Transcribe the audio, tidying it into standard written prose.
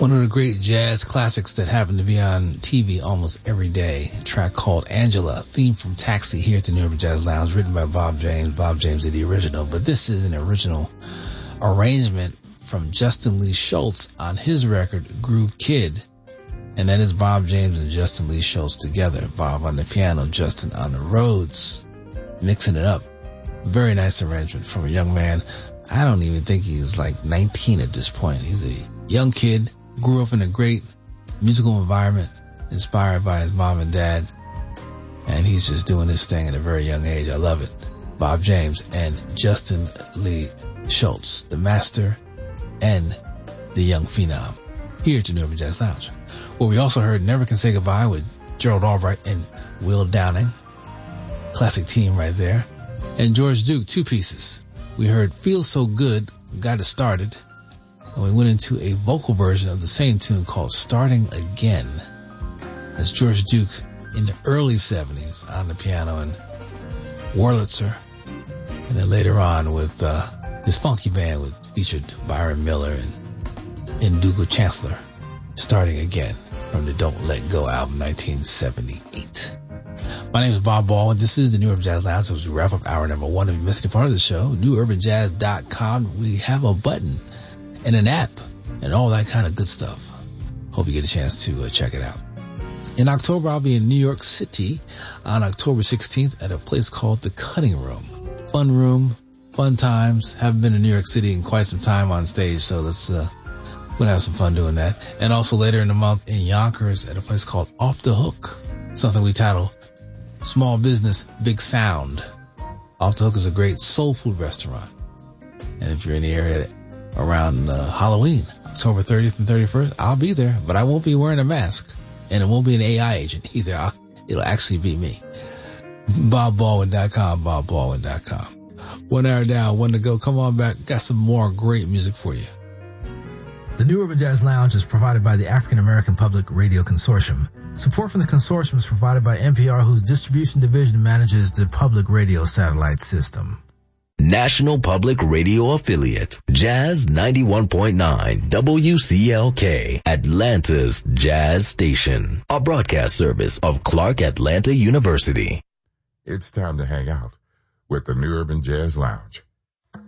One of the great jazz classics that happen to be on TV almost every day. A track called Angela, theme from Taxi here at the New Urban Jazz Lounge, written by Bob James. Bob James did the original, but this is an original arrangement from Justin Lee Schultz on his record, Groove Kid. And that is Bob James and Justin Lee Schultz together. Bob on the piano, Justin on the Rhodes, mixing it up. Very nice arrangement from a young man. I don't even think he's like 19 at this point. He's a young kid. Grew up in a great musical environment, inspired by his mom and dad, and he's just doing his thing at a very young age. I love it. Bob James and Justin Lee Schultz, the master and the young phenom, here at the New Urban Jazz Lounge, where we also heard Never Can Say Goodbye with Gerald Albright and Will Downing. Classic team right there. And George Duke, two pieces. We heard Feel So Good, Got It Started. And we went into a vocal version of the same tune called Starting Again. That's George Duke in the early 70s on the piano and Wurlitzer. And then later on with his funky band with featured Byron Miller and Dougal Chancellor. Starting Again from the Don't Let Go album, 1978. My name is Bob Baldwin. This is the New Urban Jazz Lounge. As we wrap up hour number one, if you missed any part of the show, newurbanjazz.com. We have a button and an app and all that kind of good stuff. Hope you get a chance to check it out. In October, I'll be in New York City on October 16th at a place called The Cutting Room. Fun room, fun times. Haven't been to New York City in quite some time on stage, so let's we'll have some fun doing that. And also later in the month in Yonkers at a place called Off the Hook, something we title Small Business, Big Sound. Off the Hook is a great soul food restaurant. And if you're in the area around Halloween, October 30th and 31st, I'll be there, but I won't be wearing a mask, and it won't be an AI agent either. It'll actually be me. BobBaldwin.com, BobBaldwin.com. 1 hour down, 1 to go. Come on back. Got some more great music for you. The New Urban Jazz Lounge is provided by the African American Public Radio Consortium. Support from the consortium is provided by NPR, whose distribution division manages the public radio satellite system. National Public Radio Affiliate, Jazz 91.9 WCLK, Atlanta's Jazz Station, a broadcast service of Clark Atlanta University. It's time to hang out with the New Urban Jazz Lounge.